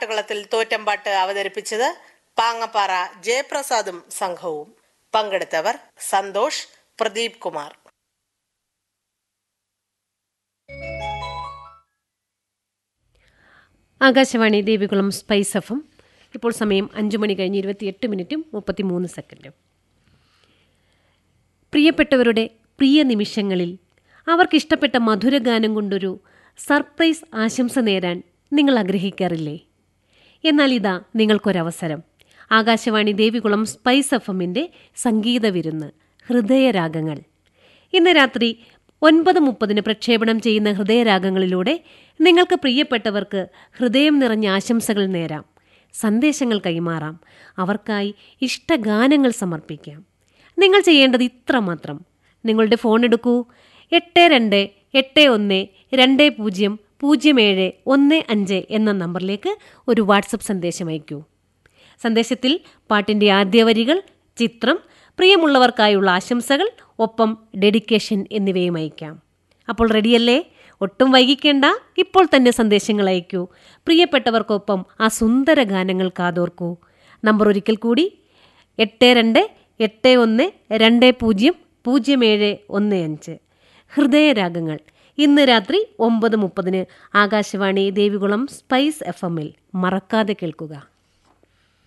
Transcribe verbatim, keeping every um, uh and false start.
പാട്ടുകളത്തിൽ തോറ്റമ്പാട്ട് അവതരിപ്പിച്ചത് പാങ്ങപ്പാറ ജയപ്രസാദും സംഘവും. പങ്കെടുത്തവർ Santhosh, Pradeep Kumar. Akashvani Devikulam spice F M. ഇപ്പോൾ സമയം അഞ്ചു മണി കഴിഞ്ഞ് ഇരുപത്തിയെട്ട് മിനിറ്റും മുപ്പത്തി മൂന്ന് സെക്കൻഡും. പ്രിയപ്പെട്ടവരുടെ പ്രിയ നിമിഷങ്ങളിൽ അവർക്കിഷ്ടപ്പെട്ട മധുരഗാനം കൊണ്ടൊരു സർപ്രൈസ് ആശംസ നേരാൻ നിങ്ങൾ ആഗ്രഹിക്കാറില്ലേ? എന്നാൽ ഇതാ നിങ്ങൾക്കൊരവസരം. ആകാശവാണി ദേവികുളം സ്പൈസ് എഫ് എമ്മിൻ്റെ സംഗീത വിരുന്ന് ഹൃദയരാഗങ്ങൾ. ഇന്ന് രാത്രി ഒൻപത് മുപ്പതിന് പ്രക്ഷേപണം ചെയ്യുന്ന ഹൃദയരാഗങ്ങളിലൂടെ നിങ്ങൾക്ക് പ്രിയപ്പെട്ടവർക്ക് ഹൃദയം നിറഞ്ഞ ആശംസകൾ നേരാം, സന്ദേശങ്ങൾ കൈമാറാം, അവർക്കായി ഇഷ്ടഗാനങ്ങൾ സമർപ്പിക്കാം. നിങ്ങൾ ചെയ്യേണ്ടത് ഇത്രമാത്രം. നിങ്ങളുടെ ഫോൺ എടുക്കൂ. എട്ട് രണ്ട് എട്ട് ഒന്ന് രണ്ട് പൂജ്യം പൂജ്യം ഏഴ് ഒന്ന് അഞ്ച് എന്ന നമ്പറിലേക്ക് ഒരു വാട്സപ്പ് സന്ദേശം അയക്കൂ. സന്ദേശത്തിൽ പാട്ടിൻ്റെ ആദ്യ വരികൾ, ചിത്രം, പ്രിയമുള്ളവർക്കായുള്ള ആശംസകൾ, ഒപ്പം ഡെഡിക്കേഷൻ എന്നിവയും അയക്കാം. അപ്പോൾ റെഡിയല്ലേ? ഒട്ടും വൈകിക്കേണ്ട, ഇപ്പോൾ തന്നെ സന്ദേശങ്ങൾ അയക്കൂ. പ്രിയപ്പെട്ടവർക്കൊപ്പം ആ സുന്ദര ഗാനങ്ങൾ കാതോർക്കൂ. നമ്പർ ഒരിക്കൽ കൂടി, എട്ട് രണ്ട് എട്ട് ഒന്ന് രണ്ട് പൂജ്യം പൂജ്യം ഏഴ് ഒന്ന് അഞ്ച്. ഹൃദയരാഗങ്ങൾ ഇന്ന് രാത്രി ഒമ്പത് മുപ്പതിന് ആകാശവാണി ദേവികുളം സ്പൈസ് എഫ് എമ്മിൽ മറക്കാതെ കേൾക്കുക.